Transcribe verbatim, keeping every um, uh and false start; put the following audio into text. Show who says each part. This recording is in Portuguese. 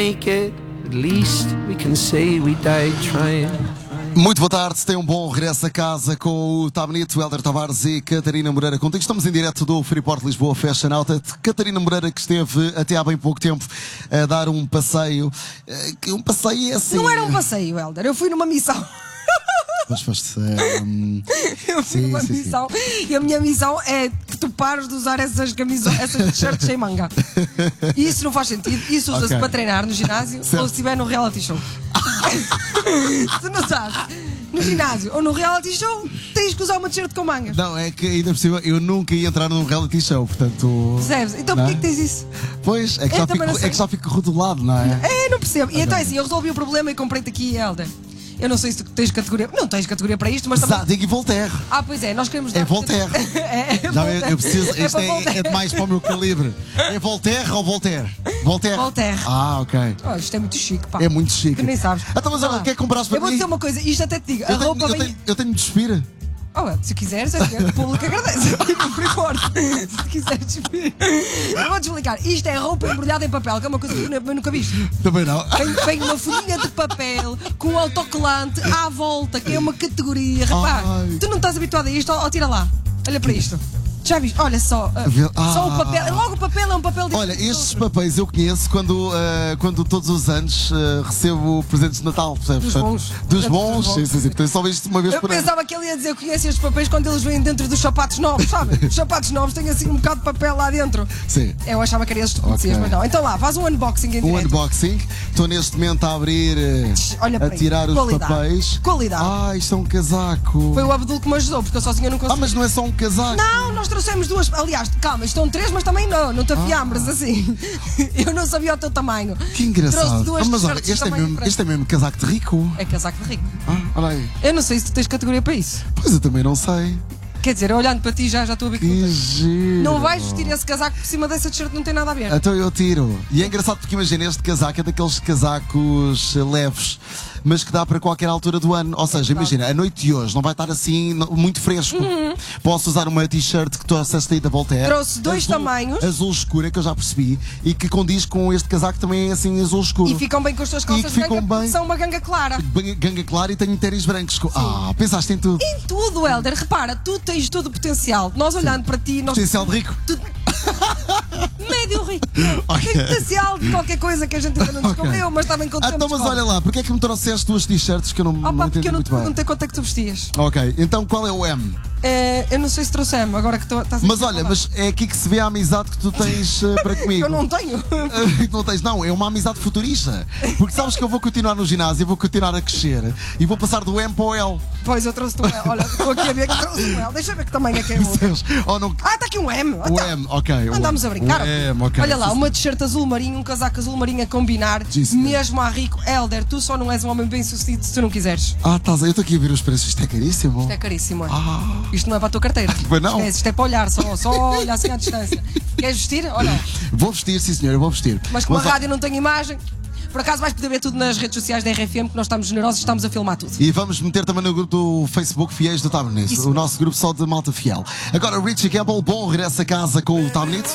Speaker 1: Make it, at least we can say we died trying.
Speaker 2: Muito boa tarde, tem um bom regresso a casa com o Tabnito, Hélder Tavares e Catarina Moreira contigo. Estamos em direto do Freeport Lisboa Fashion Outlet. Catarina Moreira, que esteve até há bem pouco tempo a dar um passeio. Um passeio é assim.
Speaker 3: Não era um passeio, Hélder, eu fui numa missão.
Speaker 2: Mas foste. Um...
Speaker 3: Eu fui
Speaker 2: sim,
Speaker 3: numa
Speaker 2: sim,
Speaker 3: missão sim. E a minha missão é que tu pares de usar essas camisolas, essas t-shirts sem manga. E isso não faz sentido. Isso usa-se
Speaker 2: Okay.
Speaker 3: para treinar no ginásio
Speaker 2: Certo.
Speaker 3: ou se estiver no reality show. Se não sabes, no ginásio ou no reality show, tens que usar uma t-shirt com mangas.
Speaker 2: Não, é que ainda por cima eu nunca ia entrar num reality show, portanto.
Speaker 3: Percebes? Então
Speaker 2: não
Speaker 3: porquê
Speaker 2: é?
Speaker 3: que tens isso?
Speaker 2: Pois, é que,
Speaker 3: Eu
Speaker 2: já
Speaker 3: também
Speaker 2: fico,
Speaker 3: não sei.
Speaker 2: é que já fico rotulado, não é?
Speaker 3: É, não percebo. E então é assim, eu resolvi o problema e comprei-te aqui, Hélder. Eu não sei se tu tens categoria. Não tens categoria para isto, mas também.
Speaker 2: Zadig e Voltaire.
Speaker 3: Ah, pois é, nós queremos dar.
Speaker 2: É Voltaire.
Speaker 3: é, é
Speaker 2: Não, eu,
Speaker 3: Voltaire.
Speaker 2: eu preciso.
Speaker 3: É
Speaker 2: Isto
Speaker 3: para
Speaker 2: é,
Speaker 3: Voltaire.
Speaker 2: é demais para o meu calibre. É Voltaire ou Voltaire? Voltaire.
Speaker 3: Voltaire.
Speaker 2: Ah, ok.
Speaker 3: Oh, isto é muito chique, pá.
Speaker 2: É muito chique.
Speaker 3: Que nem sabes.
Speaker 2: Então, mas olha,
Speaker 3: Ah,
Speaker 2: o que é que compraste para
Speaker 3: Eu vou
Speaker 2: mim?
Speaker 3: dizer uma coisa, isto até te digo. A
Speaker 2: Eu tenho,
Speaker 3: roupa
Speaker 2: eu,
Speaker 3: vem.
Speaker 2: tenho, eu tenho de despir.
Speaker 3: Oh, se quiseres, é que o público agradece. Aqui no Freeport. Se quiseres despir. Eu vou-te explicar. Isto é roupa embrulhada em papel, que é uma coisa que eu nunca viste.
Speaker 2: Também não.
Speaker 3: Vem, vem uma folhinha de papel com autocolante à volta, que é uma categoria. Repara,
Speaker 2: Ai.
Speaker 3: tu não estás habituado a isto? Ó, tira lá. Olha para isto. Já viste? Olha só. ah, Só o papel. Logo o papel é um papel
Speaker 2: Olha,
Speaker 3: diferente.
Speaker 2: estes papéis eu conheço quando, ah, quando todos os anos ah, recebo presentes de Natal, percebes?
Speaker 3: Dos bons.
Speaker 2: Dos
Speaker 3: Dos
Speaker 2: bons,
Speaker 3: bons.
Speaker 2: sim, sim, sim. Portanto, só vejo isto uma vez
Speaker 3: Eu
Speaker 2: por ano.
Speaker 3: pensava que ele ia dizer que conhece estes papéis quando eles vêm dentro dos sapatos novos, sabe? Os sapatos novos têm assim um bocado de papel lá dentro.
Speaker 2: Sim.
Speaker 3: Eu achava que era esses que tu conhecias,
Speaker 2: Ok.
Speaker 3: mas não. Então lá, faz um unboxing em
Speaker 2: Um
Speaker 3: direto.
Speaker 2: unboxing. Estou neste momento a abrir, ah,
Speaker 3: Olha para
Speaker 2: a tirar
Speaker 3: aí.
Speaker 2: os
Speaker 3: Qualidade.
Speaker 2: papéis.
Speaker 3: Qualidade.
Speaker 2: Ah, isto é um casaco.
Speaker 3: Foi o Abdul que me ajudou, porque eu sozinha não
Speaker 2: Ah,
Speaker 3: consegui.
Speaker 2: mas não é só um casaco.
Speaker 3: Não, nós trouxemos duas. Aliás, calma, estão três, mas também não. Não te afiambres assim. Eu não sabia o teu tamanho.
Speaker 2: Que engraçado.
Speaker 3: Trouxe duas
Speaker 2: Ah, mas olha,
Speaker 3: t-shirts
Speaker 2: este é,
Speaker 3: tamanho
Speaker 2: mesmo,
Speaker 3: diferente.
Speaker 2: este é mesmo casaco de rico.
Speaker 3: É casaco de rico.
Speaker 2: Ah, olha aí.
Speaker 3: Eu não sei se tu tens categoria para isso.
Speaker 2: Pois eu também não sei.
Speaker 3: Quer dizer, eu olhando para ti já, já estou a ver que
Speaker 2: Que
Speaker 3: tu tens.
Speaker 2: giro.
Speaker 3: Não vais vestir esse casaco por cima dessa t-shirt, não tem nada a ver.
Speaker 2: Então eu tiro. E é engraçado porque imagina, este casaco é daqueles casacos eh, leves, mas que dá para qualquer altura do ano. Ou seja, imagina, a noite de hoje não vai estar assim no- muito fresco. Posso usar uma t-shirt que tu trouxeste aí da Voltaire.
Speaker 3: Trouxe dois
Speaker 2: azul,
Speaker 3: tamanhos.
Speaker 2: Azul escura, que eu já percebi, e que condiz com este casaco também é assim azul escuro.
Speaker 3: E ficam bem com as tuas calças
Speaker 2: que
Speaker 3: de
Speaker 2: ficam
Speaker 3: ganga, porque
Speaker 2: bem.
Speaker 3: são uma ganga clara.
Speaker 2: Bem- Ganga clara e tenho ténis brancos. com- Ah, pensaste em tudo.
Speaker 3: Em tudo, Hélder, repara, tu tens todo o potencial. Nós olhando para ti, nós.
Speaker 2: Potencial de rico.
Speaker 3: Médio rico.
Speaker 2: Ok.
Speaker 3: Tem potencial de qualquer coisa que a gente ainda não descobriu, mas também
Speaker 2: Ah,
Speaker 3: contamos.
Speaker 2: então, mas olha lá, porque é que me trouxeste duas t-shirts que eu não,
Speaker 3: Opa,
Speaker 2: não
Speaker 3: porque
Speaker 2: entendi
Speaker 3: eu não
Speaker 2: muito
Speaker 3: te
Speaker 2: bem?
Speaker 3: perguntei quanto é que tu vestias.
Speaker 2: Ok, então qual é o M?
Speaker 3: É, eu não sei se trouxemos, agora que tu estás
Speaker 2: Mas
Speaker 3: a
Speaker 2: olha,
Speaker 3: falar.
Speaker 2: mas é aqui que se vê a amizade que tu tens eh, para comigo.
Speaker 3: Eu não tenho.
Speaker 2: Ah, não tens, não, é uma amizade futurista. Porque sabes que eu vou continuar no ginásio, vou continuar a crescer e vou passar do M para o L.
Speaker 3: Pois eu trouxe-te um L. Olha, estou aqui a ver que trouxe um L. Deixa eu ver que tamanho é que é o outro.
Speaker 2: Percebes? Ou não...
Speaker 3: Ah, está aqui um M.
Speaker 2: O
Speaker 3: Então,
Speaker 2: M, ok. o
Speaker 3: Andamos
Speaker 2: M.
Speaker 3: a brincar.
Speaker 2: O M, ok.
Speaker 3: Olha lá,
Speaker 2: Sim,
Speaker 3: uma t-shirt azul marinho, um casaco azul marinho a combinar,
Speaker 2: Sim, senhor.
Speaker 3: mesmo a rico. Hélder, tu só não és um homem bem sucedido se tu não quiseres.
Speaker 2: Ah, estás aí, eu estou aqui a ver os preços, isto é caríssimo.
Speaker 3: Isto é caríssimo, é?
Speaker 2: Ah,
Speaker 3: Isto não é para a tua carteira.
Speaker 2: Pois não.
Speaker 3: Esquece, isto é para olhar, só, só olhar assim à distância. Queres vestir? Olha.
Speaker 2: vou vestir, sim senhor, eu vou vestir.
Speaker 3: Mas como a
Speaker 2: ó,
Speaker 3: rádio não tem imagem, por acaso vais poder ver tudo nas redes sociais da R F M, que nós estamos generosos e estamos a filmar tudo.
Speaker 2: E vamos meter também no grupo do Facebook Fiéis do Tabernito,
Speaker 3: Isso.
Speaker 2: o nosso grupo só de malta fiel. Agora, Richie Campbell, bom regresso a casa com o Tabernito.